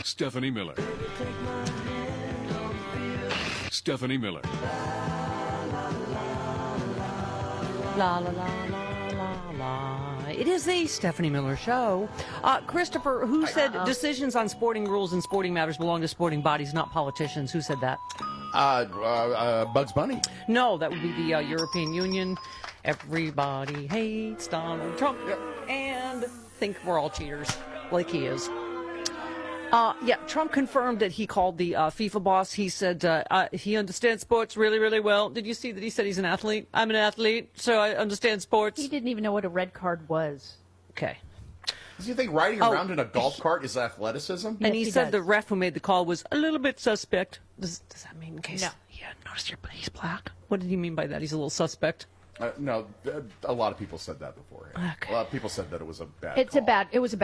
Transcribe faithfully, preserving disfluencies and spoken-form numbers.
Stephanie Miller. Stephanie Miller. La la la la la la. It is the Stephanie Miller Show. Uh, Christopher, who said uh-uh. decisions on sporting rules and sporting matters belong to sporting bodies, not politicians? Who said that? Uh, uh, uh, Bugs Bunny. No, that would be the uh, European Union. Everybody hates Donald Trump Yep. and think we're all cheaters, like he is. Uh, yeah, Trump confirmed that he called the uh, FIFA boss. He said uh, uh, he understands sports really, really well. Did you see that he said he's an athlete? I'm an athlete, so I understand sports. He didn't even know what a red card was. Okay. Do you think riding Oh. around in a golf cart is athleticism? And Yes, he, he said does. the ref who made the call was a little bit suspect. Does, does that mean in case No. he hadn't noticed your he's black? What did he mean by that? He's a little suspect? Uh, no, uh, a lot of people said that before. Okay. A lot of people said that it was a bad It's call. a bad. It was a bad.